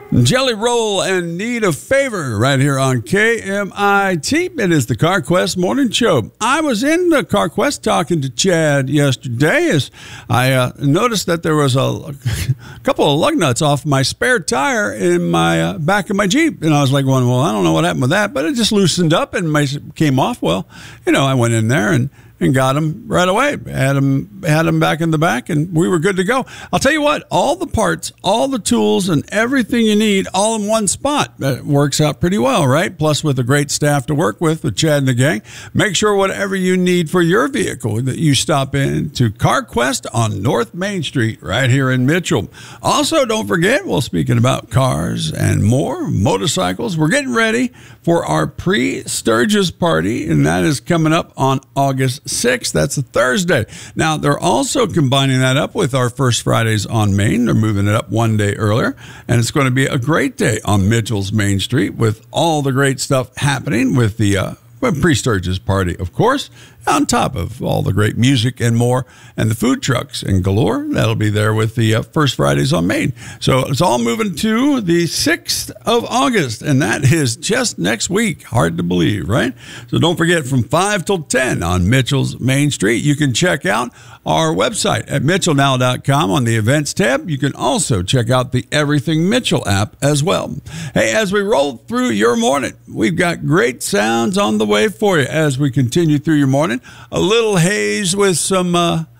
Jelly Roll and Need a Favor right here on KMIT. It is the CarQuest Morning Show. I was in the CarQuest talking to Chad yesterday as I noticed that there was a couple of lug nuts off my spare tire in my back of my Jeep. And I was like, well, I don't know what happened with that, but it just loosened up and came off. Well, I went in there and got them right away. Had them back in the back, and we were good to go. I'll tell you what, all the parts, all the tools, and everything you need all in one spot. That works out pretty well, right? Plus, with a great staff to work with Chad and the gang, make sure whatever you need for your vehicle that you stop in to CarQuest on North Main Street right here in Mitchell. Also, don't forget, well, speaking about cars and more, motorcycles, we're getting ready for our pre-Sturgis party, and that is coming up on August 6th. That's a Thursday. Now, they're also combining that up with our First Fridays on Main. They're moving it up one day earlier, and it's going to be a great day on Mitchell's Main Street with all the great stuff happening with the pre-Sturgis party, of course, on top of all the great music and more, and the food trucks and galore. That'll be there with the First Fridays on Main. So it's all moving to the 6th of August, and that is just next week. Hard to believe, right? So don't forget, from 5 till 10 on Mitchell's Main Street. You can check out our website at mitchellnow.com on the events tab. You can also check out the Everything Mitchell app as well. Hey, as we roll through your morning, we've got great sounds on the way for you as we continue through your morning. A little haze with some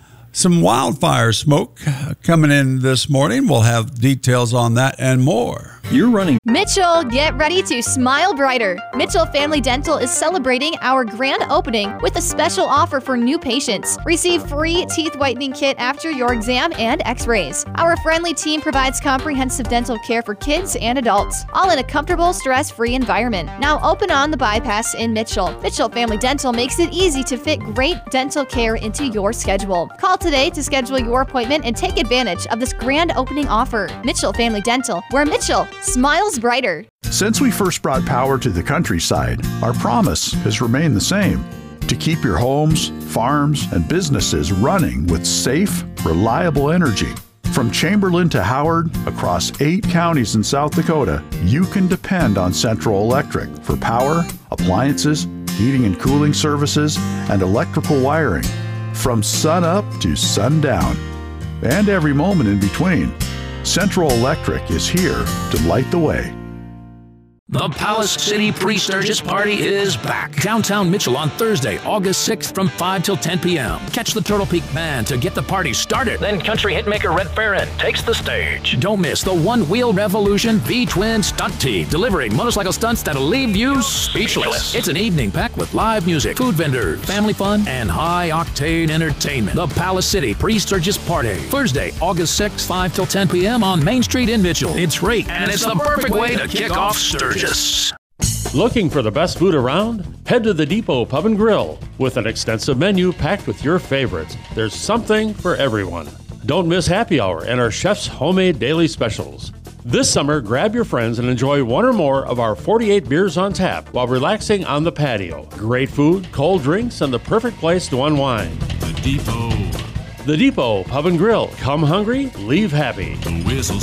wildfire smoke coming in this morning. We'll have details on that and more. You're running. Mitchell, get ready to smile brighter. Mitchell Family Dental is celebrating our grand opening with a special offer for new patients. Receive free teeth whitening kit after your exam and x-rays. Our friendly team provides comprehensive dental care for kids and adults, all in a comfortable, stress-free environment. Now open on the bypass in Mitchell. Mitchell Family Dental makes it easy to fit great dental care into your schedule. Call today to schedule your appointment and take advantage of this grand opening offer. Mitchell Family Dental, where Mitchell smiles brighter. Since we first brought power to the countryside, our promise has remained the same: to keep your homes, farms, and businesses running with safe, reliable energy. From Chamberlain to Howard, across 8 counties in South Dakota, you can depend on Central Electric for power, appliances, heating and cooling services, and electrical wiring. From sun up to sundown, and every moment in between, Central Electric is here to light the way. The Palace City Pre-Sturgis Party is back. Downtown Mitchell on Thursday, August 6th from 5 till 10 p.m. Catch the Turtle Peak Band to get the party started. Then country hitmaker Red Farron takes the stage. Don't miss the One Wheel Revolution V-Twin Stunt Team, delivering motorcycle stunts that'll leave you speechless. It's an evening packed with live music, food vendors, family fun, and high-octane entertainment. The Palace City Pre-Sturgis Party, Thursday, August 6th, 5 till 10 p.m. on Main Street in Mitchell. It's free, and it's the perfect way to kick off Sturgis. Looking for the best food around? Head to the Depot Pub and Grill. With an extensive menu packed with your favorites, there's something for everyone. Don't miss happy hour and our chef's homemade daily specials. This summer, grab your friends and enjoy one or more of our 48 beers on tap while relaxing on the patio. Great food, cold drinks, and the perfect place to unwind. The Depot. The Depot Pub and Grill. Come hungry, leave happy. The whistle's